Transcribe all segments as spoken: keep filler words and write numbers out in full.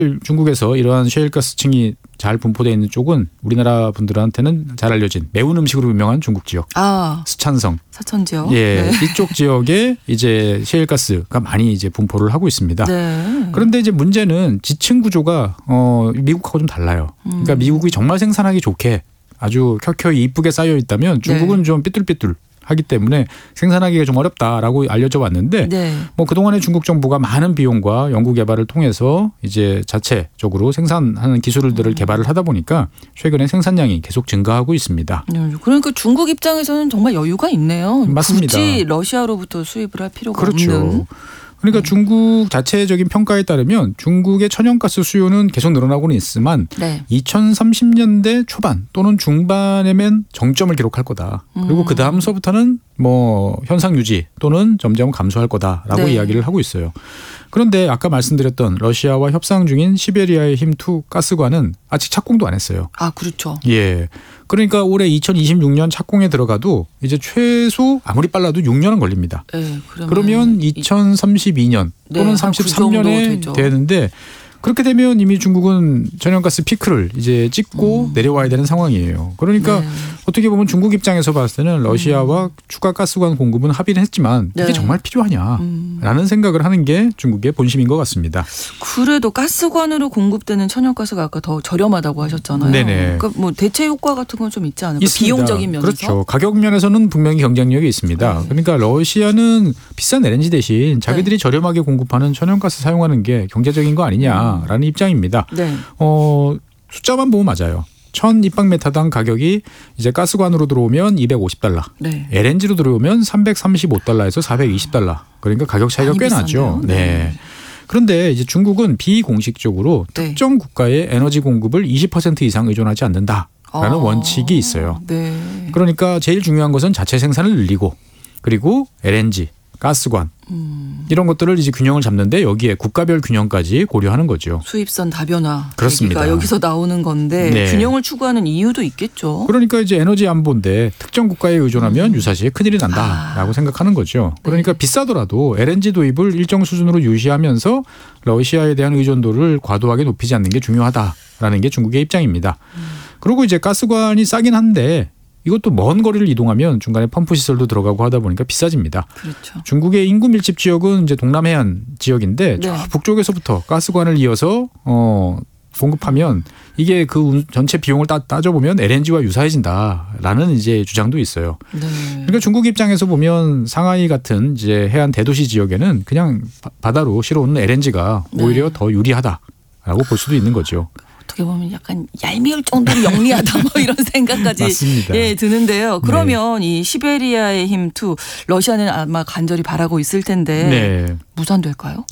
중국에서 이러한 셰일가스층이 잘 분포되어 있는 쪽은 우리나라 분들한테는 잘 알려진 매운 음식으로 유명한 중국 지역. 아, 스촨성. 사천 지역. 예, 네. 이쪽 지역에 이제 셰일가스가 많이 이제 분포를 하고 있습니다. 네. 그런데 이제 문제는 지층 구조가 어, 미국하고 좀 달라요. 그러니까 음. 미국이 정말 생산하기 좋게 아주 켜켜이 이쁘게 쌓여 있다면 중국은 네. 좀 삐뚤삐뚤 하기 때문에 생산하기가 좀 어렵다라고 알려져 왔는데 네. 뭐 그동안에 중국 정부가 많은 비용과 연구 개발을 통해서 이제 자체적으로 생산하는 기술들을 음. 개발을 하다 보니까 최근에 생산량이 계속 증가하고 있습니다. 네, 그러니까 중국 입장에서는 정말 여유가 있네요. 맞습니다. 굳이 러시아로부터 수입을 할 필요가 그렇죠. 없는. 그러니까 네. 중국 자체적인 평가에 따르면 중국의 천연가스 수요는 계속 늘어나고는 있지만 네. 이천삼십 년대 초반 또는 중반에면 정점을 기록할 거다. 그리고 음. 그 다음서부터는 뭐 현상 유지 또는 점점 감소할 거다라고 네. 이야기를 하고 있어요. 그런데 아까 말씀드렸던 러시아와 협상 중인 시베리아의 힘 투 가스관은 아직 착공도 안 했어요. 아, 그렇죠. 예. 그러니까 올해 이천이십육 년 착공에 들어가도 이제 최소 아무리 빨라도 육 년은 걸립니다. 네, 그러면, 그러면 이천삼십이 년 또는 네, 삼십삼 년에 그 되는데 그렇게 되면 이미 중국은 천연가스 피크를 이제 찍고 음. 내려와야 되는 상황이에요. 그러니까 네. 어떻게 보면 중국 입장에서 봤을 때는 러시아와 음. 추가 가스관 공급은 합의는 했지만 이게 네. 정말 필요하냐라는 음. 생각을 하는 게 중국의 본심인 것 같습니다. 그래도 가스관으로 공급되는 천연가스가 아까 더 저렴하다고 하셨잖아요. 네네. 그러니까 뭐 대체 효과 같은 건 좀 있지 않을까요? 있습니다. 비용적인 면에서. 그렇죠. 가격 면에서는 분명히 경쟁력이 있습니다. 네. 그러니까 러시아는 비싼 엘엔지 대신 자기들이 네. 저렴하게 공급하는 천연가스 사용하는 게 경제적인 거 아니냐라는 음. 입장입니다. 네. 어, 숫자만 보면 맞아요. 천 입방메타당 가격이 이제 가스관으로 들어오면 이백오십 달러, 네. 엘엔지로 들어오면 삼백삼십오 달러에서 사백이십 달러. 그러니까 가격 차이가 꽤 나죠. 네. 네. 그런데 이제 중국은 비공식적으로 네. 특정 국가의 에너지 공급을 이십 퍼센트 이상 의존하지 않는다라는 아. 원칙이 있어요. 네. 그러니까 제일 중요한 것은 자체 생산을 늘리고 그리고 엘엔지, 가스관 음. 이런 것들을 이제 균형을 잡는데 여기에 국가별 균형까지 고려하는 거죠. 수입선 다변화. 그렇습니다. 여기서 나오는 건데 네. 균형을 추구하는 이유도 있겠죠. 그러니까 이제 에너지 안보인데 특정 국가에 의존하면 음. 유사시에 큰일이 난다라고 아. 생각하는 거죠. 그러니까 네. 비싸더라도 엘엔지 도입을 일정 수준으로 유지하면서 러시아에 대한 의존도를 과도하게 높이지 않는 게 중요하다라는 게 중국의 입장입니다. 음. 그리고 이제 가스관이 싸긴 한데 이것도 먼 거리를 이동하면 중간에 펌프 시설도 들어가고 하다 보니까 비싸집니다. 그렇죠. 중국의 인구 밀집 지역은 이제 동남해안 지역인데 네. 저 북쪽에서부터 가스관을 이어서 어, 공급하면 이게 그 전체 비용을 따, 따져보면 엘엔지와 유사해진다라는 이제 주장도 있어요. 네. 그러니까 중국 입장에서 보면 상하이 같은 이제 해안 대도시 지역에는 그냥 바다로 실어오는 엘엔지가 네. 오히려 더 유리하다라고 볼 수도 있는 거죠. 어떻게 보면 약간 얄미울 정도로 영리하다 뭐 이런 생각까지 맞습니다. 예, 드는데요. 그러면 네. 이 시베리아의 힘 투 러시아는 아마 간절히 바라고 있을 텐데 네. 무산될까요?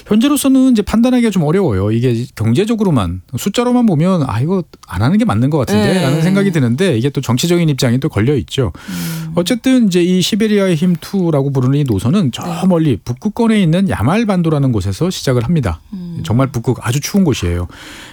현재로서는 이제 판단하기가 좀 어려워요. 이게 경제적으로만 숫자로만 보면 아 이거 안 하는 게 맞는 것 같은데 네. 라는 생각이 드는데 이게 또 정치적인 입장이 또 걸려 있죠. 음. 어쨌든 이제 이 시베리아의 힘 투라고 부르는 이 노선은 저 네. 멀리 북극권에 있는 야말 반도라는 곳에서 시작을 합니다. 음. 정말 북극 아주 추운 곳이에요.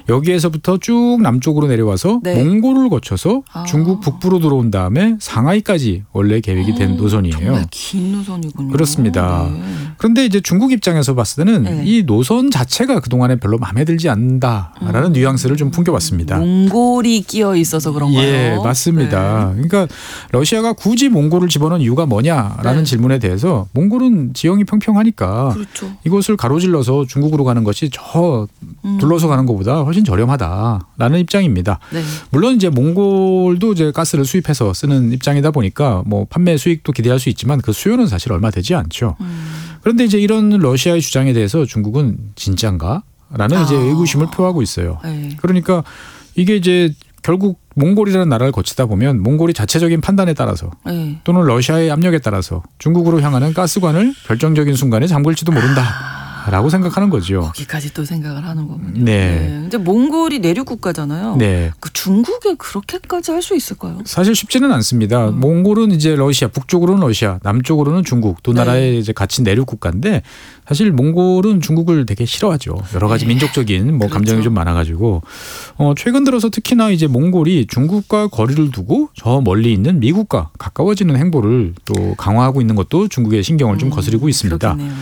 여기에서부터 쭉 남쪽으로 내려와서 네. 몽골을 거쳐서 아. 중국 북부로 들어온 다음에 상하이까지 원래 계획이 된 오, 노선이에요. 정말 긴 노선이군요. 그렇습니다. 네. 그런데 이제 중국 입장에서 봤을 때는 네. 이 노선 자체가 그동안에 별로 마음에 들지 않는다라는 음. 뉘앙스를 좀 풍겨봤습니다. 몽골이 끼어 있어서 그런가요? 예, 맞습니다. 네. 그러니까 러시아가 굳이 몽골을 집어넣은 이유가 뭐냐라는 네. 질문에 대해서 몽골은 지형이 평평하니까 그렇죠. 이곳을 가로질러서 중국으로 가는 것이 저 음. 둘러서 가는 것보다 훨씬 저렴하다라는 입장입니다. 네. 물론 이제 몽골도 이제 가스를 수입해서 쓰는 입장이다 보니까 뭐 판매 수익도 기대할 수 있지만 그 수요는 사실 얼마 되지 않죠. 음. 그런데 이제 이런 러시아의 주장에 대해서 중국은 진짠가? 라는 아. 이제 의구심을 표하고 있어요. 네. 그러니까 이게 이제 결국 몽골이라는 나라를 거치다 보면 몽골이 자체적인 판단에 따라서 네. 또는 러시아의 압력에 따라서 중국으로 향하는 가스관을 결정적인 순간에 잠글지도 모른다. 라고 생각하는 거죠. 거기까지 또 생각을 하는 거군요. 네. 근데 몽골이 내륙 국가잖아요. 네. 그 중국에 그렇게까지 할 수 있을까요? 사실 쉽지는 않습니다. 음. 몽골은 이제 러시아, 북쪽으로는 러시아, 남쪽으로는 중국 두 네. 나라의 이제 같이 내륙 국가인데 사실 몽골은 중국을 되게 싫어하죠. 여러 가지 네. 민족적인 뭐 그렇죠. 감정이 좀 많아가지고 어, 최근 들어서 특히나 이제 몽골이 중국과 거리를 두고 저 멀리 있는 미국과 가까워지는 행보를 또 강화하고 있는 것도 중국의 신경을 좀 음, 거스리고 있습니다. 그렇겠네요.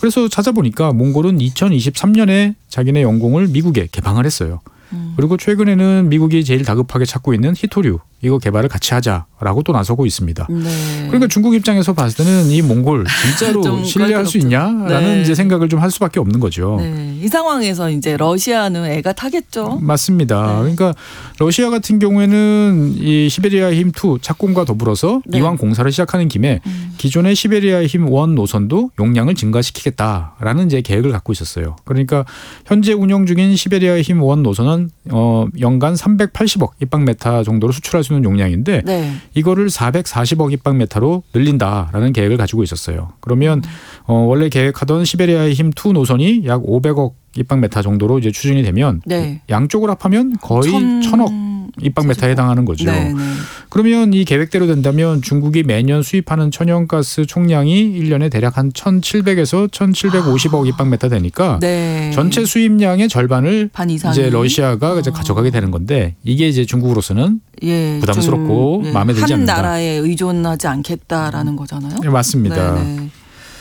그래서 찾아보니까 몽골은 이천이십삼 년에 자기네 영공을 미국에 개방을 했어요. 음. 그리고 최근에는 미국이 제일 다급하게 찾고 있는 히토류 이거 개발을 같이 하자라고 또 나서고 있습니다. 네. 그러니까 중국 입장에서 봤을 때는 이 몽골 진짜로 좀 신뢰할 수 껄끄럽죠. 있냐라는 네. 이제 생각을 좀 할 수밖에 없는 거죠. 네. 이 상황에서 이제 러시아는 애가 타겠죠. 맞습니다. 네. 그러니까 러시아 같은 경우에는 이 시베리아 힘 투 착공과 더불어서 네. 이왕 공사를 시작하는 김에 음. 기존의 시베리아 힘 일 노선도 용량을 증가시키겠다라는 이제 계획을 갖고 있었어요. 그러니까 현재 운영 중인 시베리아 힘 일 노선은 어 연간 삼백팔십억 입방메타 정도로 수출할 수 있는 용량인데 네. 이거를 사백사십억 입방메타로 늘린다라는 계획을 가지고 있었어요. 그러면 어 원래 계획하던 시베리아 힘 투 노선이 약 오백억 입방메타 정도로 이제 추진이 되면 네. 양쪽을 합하면 거의 천... 천억 입방메타에 해당하는 거죠. 네, 네. 그러면 이 계획대로 된다면 중국이 매년 수입하는 천연가스 총량이 일 년에 대략 한 천칠백에서 천칠백오십억 입방메타 되니까 네. 전체 수입량의 절반을 반 이상 이제 러시아가 이제 가져가게 되는 건데 이게 이제 중국으로서는 예, 부담스럽고 좀, 예, 마음에 들지 한 않는다. 나라에 의존하지 않겠다라는 거잖아요. 네, 맞습니다. 네, 네.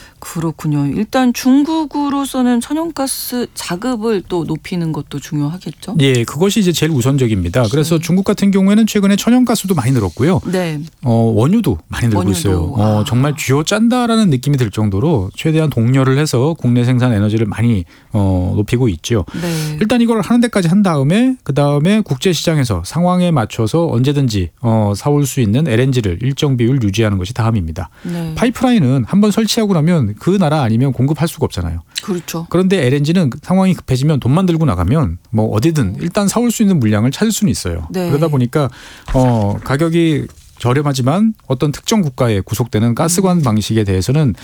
그렇군요. 일단 중국으로서는 천연가스 자급을 또 높이는 것도 중요하겠죠. 예, 그것이 이제 제일 우선적입니다. 그래서 중국 같은 경우에는 최근에 천연가스도 많이 늘었고요. 네. 어, 원유도 많이 늘고 원유도. 있어요. 어, 아. 정말 쥐어짠다라는 느낌이 들 정도로 최대한 독려를 해서 국내 생산 에너지를 많이 어, 높이고 있죠. 네. 일단 이걸 하는 데까지 한 다음에 그 다음에 국제시장에서 상황에 맞춰서 언제든지 어, 사올 수 있는 엘엔지를 일정 비율 유지하는 것이 다음입니다. 네. 파이프라인은 한번 설치하고 나면 그 나라 아니면 공급할 수가 없잖아요. 그렇죠. 그런데 엘엔지는 상황이 급해지면 돈만 들고 나가면 뭐 어디든 일단 사올 수 있는 물량을 찾을 수는 있어요. 네. 그러다 보니까 어, 가격이 저렴하지만 어떤 특정 국가에 구속되는 가스관 방식에 대해서는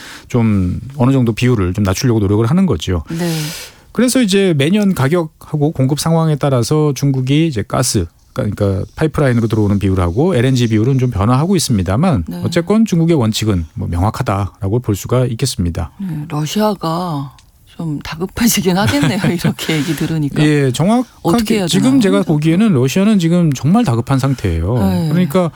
좀 어느 정도 비율을 좀 낮추려고 노력을 하는 거죠. 네. 그래서 이제 매년 가격하고 공급 상황에 따라서 중국이 이제 가스 그러니까 파이프라인으로 들어오는 비율하고 엘엔지 비율은 좀 변화하고 있습니다만 네. 어쨌건 중국의 원칙은 뭐 명확하다라고 볼 수가 있겠습니다. 네. 러시아가 좀 다급해지긴 하겠네요. 이렇게 얘기 들으니까. 예, 어떻게 정확하게 해야 지금 되나요? 제가 보기에는 러시아는 지금 정말 다급한 상태예요. 네. 그러니까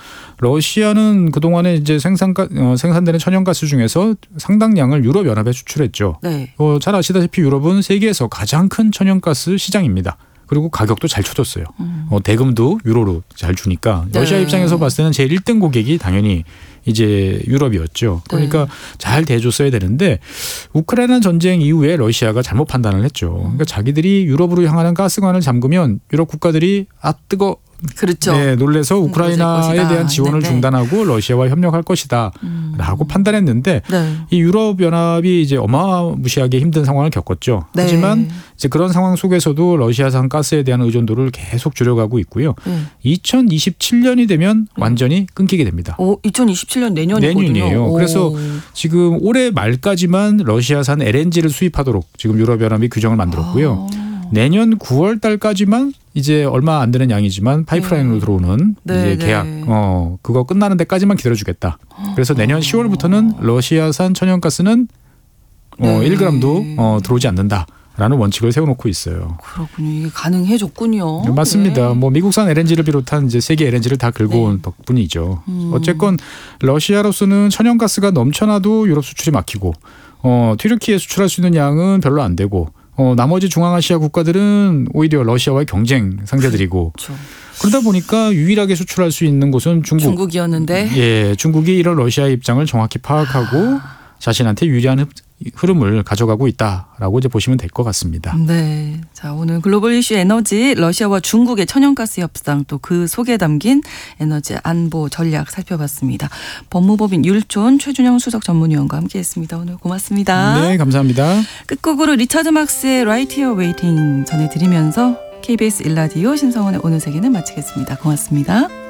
러시아는 그 동안에 이제 생산 어, 생산되는 천연가스 중에서 상당량을 유럽 연합에 수출했죠. 네. 어, 잘 아시다시피 유럽은 세계에서 가장 큰 천연가스 시장입니다. 그리고 가격도 잘 쳐줬어요. 음. 어, 대금도 유로로 잘 주니까 러시아 네. 입장에서 봤을 때는 제일 일 등 고객이 당연히 이제 유럽이었죠. 그러니까 네. 잘 대해줬어야 되는데 우크라이나 전쟁 이후에 러시아가 잘못 판단을 했죠. 그러니까 자기들이 유럽으로 향하는 가스관을 잠그면 유럽 국가들이 아 뜨거 그렇죠. 네, 놀래서 우크라이나에 것이다. 대한 지원을 네, 네. 중단하고 러시아와 협력할 것이다라고 음. 판단했는데 네. 이 유럽 연합이 이제 어마무시하게 힘든 상황을 겪었죠. 네. 하지만 이제 그런 상황 속에서도 러시아산 가스에 대한 의존도를 계속 줄여가고 있고요. 네. 이천이십칠 년이 되면 완전히 끊기게 됩니다. 오, 이천이십칠 년 내년이거든요. 내년이에요. 오. 그래서 지금 올해 말까지만 러시아산 엘엔지를 수입하도록 지금 유럽 연합이 규정을 만들었고요. 아. 내년 구월 달까지만 이제 얼마 안 되는 양이지만 파이프라인으로 네. 들어오는 네, 이제 계약 네. 어 그거 끝나는 데까지만 기다려주겠다. 그래서 내년 시월부터는 러시아산 천연가스는 어 네. 일 그램도 어 들어오지 않는다라는 원칙을 세워놓고 있어요. 그렇군요. 이게 가능해졌군요. 맞습니다. 네. 뭐 미국산 엘엔지를 비롯한 이제 세계 엘엔지를 다 긁어온 네. 덕분이죠. 음. 어쨌건 러시아로서는 천연가스가 넘쳐나도 유럽 수출이 막히고 어 튀르키예 수출할 수 있는 양은 별로 안 되고 어 나머지 중앙아시아 국가들은 오히려 러시아와의 경쟁 상대들이고 그렇죠. 그러다 보니까 유일하게 수출할 수 있는 곳은 중국. 중국이었는데. 예, 중국이 이런 러시아의 입장을 정확히 파악하고 자신한테 유리한 흐- 흐름을 가져가고 있다라고 이제 보시면 될 것 같습니다. 네. 자, 오늘 글로벌 이슈 에너지 러시아와 중국의 천연가스 협상 또 그 속에 담긴 에너지 안보 전략 살펴봤습니다. 법무법인 율촌 최준영 수석 전문위원과 함께했습니다. 오늘 고맙습니다. 네, 감사합니다. 끝곡으로 리차드 막스의 Right Here Waiting 전해드리면서 케이비에스 일 라디오 신성원의 오늘 세계는 마치겠습니다. 고맙습니다.